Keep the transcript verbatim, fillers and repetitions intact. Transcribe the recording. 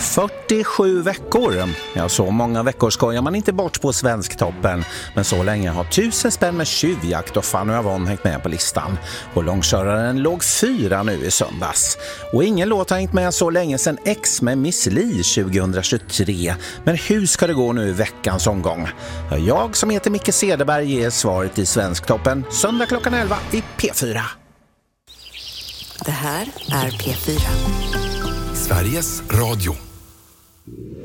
fyrtiosju veckor. Ja, så många veckor skojar man inte bort på Svensktoppen. Men så länge har tusen spänn med tjuvjakt och Fanny Avon hängt med på listan. Och långköraren låg fyra nu i söndags. Och ingen låt har hängt med så länge sedan X med Miss Li tjugohundratjugotre. Men hur ska det gå nu i veckans omgång? Jag som heter Micke Cederberg ger svaret i Svensktoppen söndag klockan elva i P fyra. Det här är P fyra. Sveriges Radio.